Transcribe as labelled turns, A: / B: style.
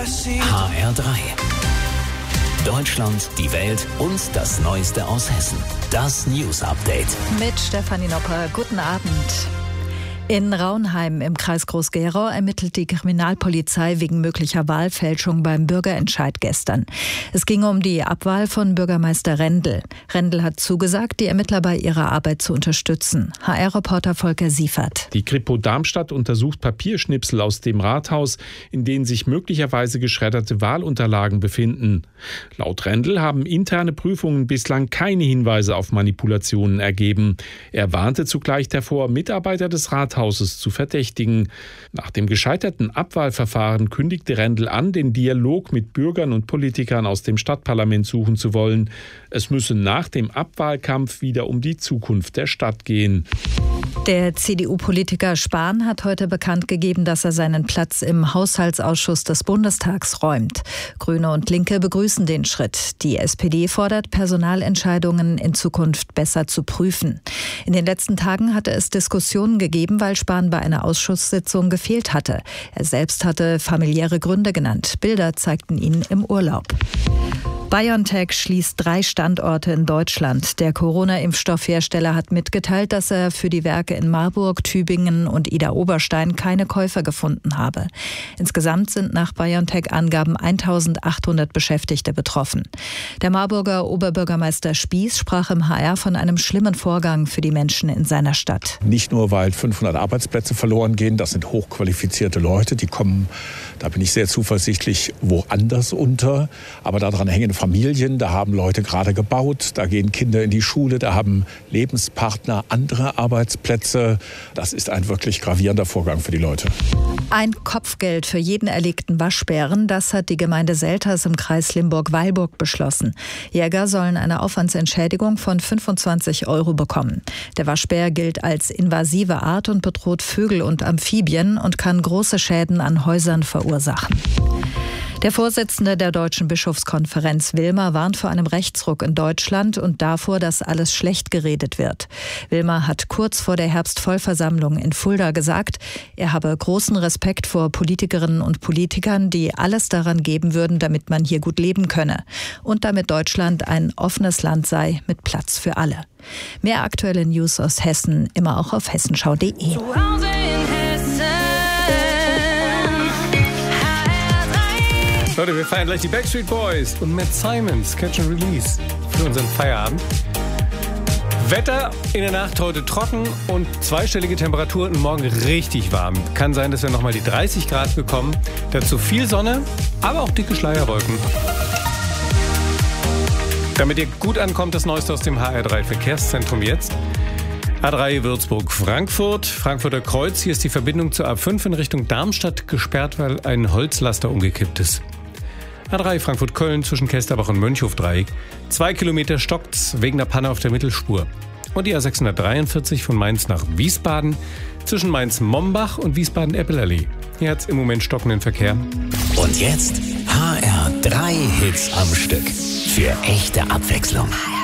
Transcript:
A: HR3. Deutschland, die Welt und das Neueste aus Hessen. Das News Update.
B: Mit Stefanie Nopper. Guten Abend. In Raunheim im Kreis Groß-Gerau ermittelt die Kriminalpolizei wegen möglicher Wahlfälschung beim Bürgerentscheid gestern. Es ging um die Abwahl von Bürgermeister Rendel. Rendel hat zugesagt, die Ermittler bei ihrer Arbeit zu unterstützen. HR-Reporter Volker Siefert.
C: Die Kripo Darmstadt untersucht Papierschnipsel aus dem Rathaus, in denen sich möglicherweise geschredderte Wahlunterlagen befinden. Laut Rendel haben interne Prüfungen bislang keine Hinweise auf Manipulationen ergeben. Er warnte zugleich davor, Mitarbeiter des Rathauses zu verdächtigen. Nach dem gescheiterten Abwahlverfahren kündigte Rendel an, den Dialog mit Bürgern und Politikern aus dem Stadtparlament suchen zu wollen. Es müsse nach dem Abwahlkampf wieder um die Zukunft der Stadt gehen.
B: Der CDU-Politiker Spahn hat heute bekannt gegeben, dass er seinen Platz im Haushaltsausschuss des Bundestags räumt. Grüne und Linke begrüßen den Schritt. Die SPD fordert, Personalentscheidungen in Zukunft besser zu prüfen. In den letzten Tagen hatte es Diskussionen gegeben, weil Spahn bei einer Ausschusssitzung gefehlt hatte. Er selbst hatte familiäre Gründe genannt. Bilder zeigten ihn im Urlaub. BioNTech schließt 3 Standorte in Deutschland. Der Corona-Impfstoffhersteller hat mitgeteilt, dass er für die Werke in Marburg, Tübingen und Idar-Oberstein keine Käufer gefunden habe. Insgesamt sind nach BioNTech-Angaben 1.800 Beschäftigte betroffen. Der Marburger Oberbürgermeister Spieß sprach im HR von einem schlimmen Vorgang für die Menschen in seiner Stadt.
D: Nicht nur, weil 500 Arbeitsplätze verloren gehen, das sind hochqualifizierte Leute, die kommen, da bin ich sehr zuversichtlich, woanders unter, aber daran hängen Familien, da haben Leute gerade gebaut, da gehen Kinder in die Schule, da haben Lebenspartner andere Arbeitsplätze. Das ist ein wirklich gravierender Vorgang für die Leute.
B: Ein Kopfgeld für jeden erlegten Waschbären, das hat die Gemeinde Selters im Kreis Limburg-Weilburg beschlossen. Jäger sollen eine Aufwandsentschädigung von 25 € bekommen. Der Waschbär gilt als invasive Art und bedroht Vögel und Amphibien und kann große Schäden an Häusern verursachen. Der Vorsitzende der Deutschen Bischofskonferenz Wilmer warnt vor einem Rechtsruck in Deutschland und davor, dass alles schlecht geredet wird. Wilmer hat kurz vor der Herbstvollversammlung in Fulda gesagt, er habe großen Respekt vor Politikerinnen und Politikern, die alles daran geben würden, damit man hier gut leben könne und damit Deutschland ein offenes Land sei mit Platz für alle. Mehr aktuelle News aus Hessen immer auch auf hessenschau.de.
E: Leute, wir feiern gleich die Backstreet Boys und Matt Simons Catch and Release für unseren Feierabend. Wetter in der Nacht heute trocken und zweistellige Temperaturen und morgen richtig warm. Kann sein, dass wir nochmal die 30 Grad bekommen. Dazu viel Sonne, aber auch dicke Schleierwolken. Damit ihr gut ankommt, das Neueste aus dem HR3 Verkehrszentrum jetzt. A3 Würzburg-Frankfurt, Frankfurter Kreuz. Hier ist die Verbindung zur A5 in Richtung Darmstadt gesperrt, weil ein Holzlaster umgekippt ist. A3 Frankfurt-Köln zwischen Kesterbach und Mönchhof-Dreieck. 2 Kilometer stockt's wegen der Panne auf der Mittelspur. Und die A643 von Mainz nach Wiesbaden zwischen Mainz-Mombach und Wiesbaden-Eppelallee. Hier hat's im Moment stockenden Verkehr.
A: Und jetzt HR3 Hits am Stück. Für echte Abwechslung.